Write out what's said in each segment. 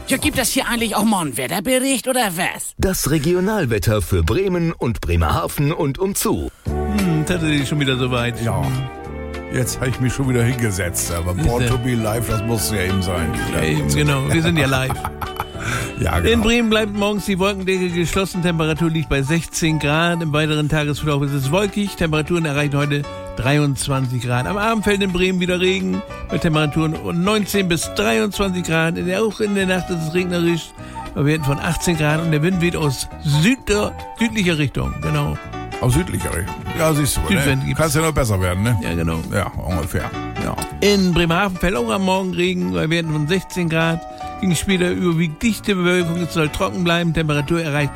Ja, gibt es hier eigentlich auch mal einen Wetterbericht oder was? Das Regionalwetter für Bremen und Bremerhaven und umzu. Tatsächlich schon wieder soweit. Ja. Jetzt habe ich mich schon wieder hingesetzt, aber Born to be live, das muss ja eben sein. Ja, eben, genau, wir sind ja live. Ja, genau. In Bremen bleibt morgens die Wolkendecke geschlossen, Temperatur liegt bei 16 Grad. Im weiteren Tagesverlauf ist es wolkig, Temperaturen erreichen heute 23 Grad. Am Abend fällt in Bremen wieder Regen mit Temperaturen von 19 bis 23 Grad. Auch in der Nacht ist es regnerisch, bei Werten von 18 Grad und der Wind weht aus südlicher Richtung, genau. Aus südlicher Richtung. Ja, siehst du, ne? Kannst ja noch besser werden, ne? Ja, genau. Ja, ungefähr. Ja. In Bremerhaven fällt auch am Morgen Regen bei Werten von 16 Grad. Gegen später überwiegt dichte Bewölkung, es soll trocken bleiben, Temperatur erreicht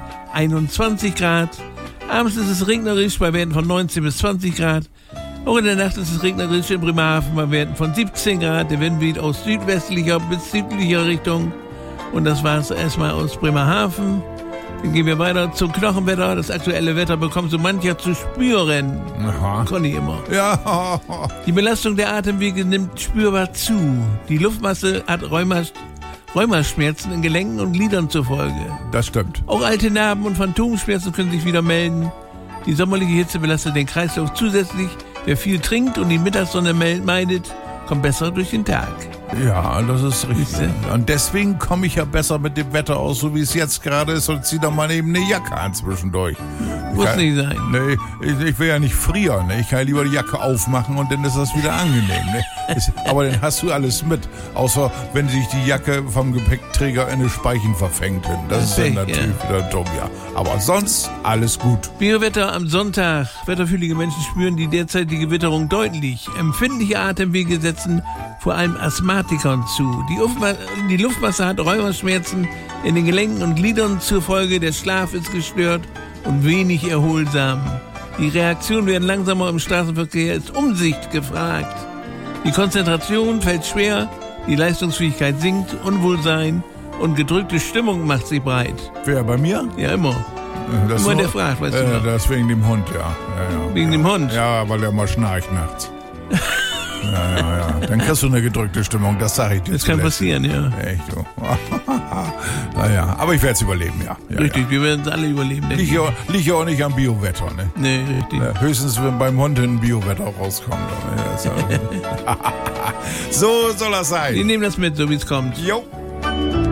21 Grad. Abends ist es regnerisch bei Werten von 19 bis 20 Grad. Auch in der Nacht ist es regnerisch in Bremerhaven bei Werten von 17 Grad. Der Wind weht aus südwestlicher bis südlicher Richtung. Und das war es erstmal aus Bremerhaven. Dann gehen wir weiter zum Knochenwetter. Das aktuelle Wetter bekommt so mancher zu spüren. Aha. Conny immer. Ja. Die Belastung der Atemwege nimmt spürbar zu. Die Luftmasse hat Rheumaschmerzen in Gelenken und Gliedern zur Folge. Das stimmt. Auch alte Narben und Phantomschmerzen können sich wieder melden. Die sommerliche Hitze belastet den Kreislauf zusätzlich. Wer viel trinkt und die Mittagssonne meidet, kommt besser durch den Tag. Ja, das ist richtig. Und deswegen komme ich ja besser mit dem Wetter aus, so wie es jetzt gerade ist, und zieh doch mal eben eine Jacke an zwischendurch. Muss nicht sein. Nee, ich will ja nicht frieren. Ne? Ich kann ja lieber die Jacke aufmachen und dann ist das wieder angenehm. Ne? Aber dann hast du alles mit. Außer wenn sich die Jacke vom Gepäckträger in eine Speichen verfängt. Das ist dann natürlich wieder dumm, ja. Aber sonst alles gut. Biowetter am Sonntag. Wetterfühlige Menschen spüren die derzeitige Witterung deutlich. Empfindliche Atemwege setzen vor allem Asthmatikern zu. Die Luftmasse hat Rheumaschmerzen in den Gelenken und Gliedern zur Folge. Der Schlaf ist gestört und wenig erholsam. Die Reaktionen werden langsamer im Straßenverkehr, ist Umsicht gefragt. Die Konzentration fällt schwer, die Leistungsfähigkeit sinkt, Unwohlsein und gedrückte Stimmung macht sich breit. Wer, bei mir? Ja, immer. Das immer der fragt, weißt du noch? Das ist wegen dem Hund, ja. Wegen dem Hund? Ja, weil der mal schnarcht nachts. Ja. Dann kriegst du eine gedrückte Stimmung, das sage ich dir. Das kann passieren, ja. Echt, so. Naja, aber ich werde es überleben, ja. Richtig, wir werden es alle überleben. Liegt ja auch nicht am Biowetter, ne? Nee, richtig. Ja, höchstens, wenn beim Hund ein Biowetter rauskommt. So soll das sein. Wir nehmen das mit, so wie es kommt. Jo.